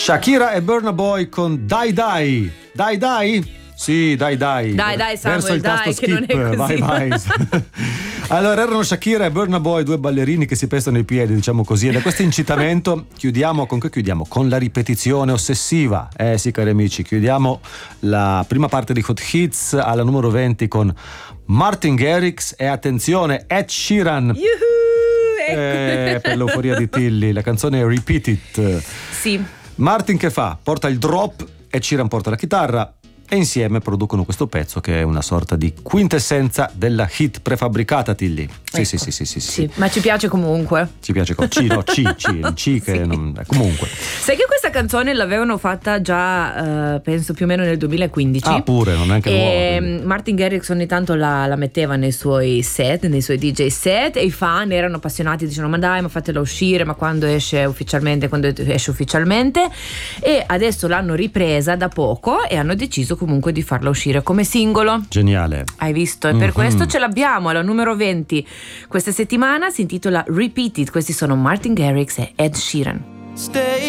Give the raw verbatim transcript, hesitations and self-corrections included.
Shakira e Burna Boy con Dai Dai. Dai Dai? Sì, dai dai. Dai dai Samuel, verso il tasto dai, skip. che non è così. Vai vai. Allora erano Shakira e Burna Boy, due ballerini che si pestano i piedi, diciamo così. E da questo incitamento chiudiamo con che chiudiamo? Con la ripetizione ossessiva. Eh sì, cari amici, chiudiamo la prima parte di Hot Hits alla numero venti con Martin Garrix e attenzione Ed Sheeran. Yuhu, ecco. Eh, per l'euforia di Tilly, la canzone Repeat It. Sì. Martin che fa? Porta il drop e Sheeran porta la chitarra e insieme producono questo pezzo che è una sorta di quintessenza della hit prefabbricata, Tilly. Sì, ecco. sì, sì, sì, sì, sì. Sì, ma ci piace comunque. Ci piace con C, no, C, C, C che Sì. non, eh, comunque. Sai che questa canzone l'avevano fatta già, eh, penso più o meno nel duemilaquindici. Ah, pure, non è anche e nuova. Martin Garrix ogni tanto la, la metteva nei suoi set, nei suoi D J set, e i fan erano appassionati, dicevano ma dai, ma fatela uscire, ma quando esce ufficialmente, quando esce ufficialmente. E adesso l'hanno ripresa da poco e hanno deciso comunque di farla uscire come singolo. Geniale. Hai visto? E per Mm-hmm. questo ce l'abbiamo alla numero venti questa settimana, si intitola Repeat It. Questi sono Martin Garrix e Ed Sheeran. Stay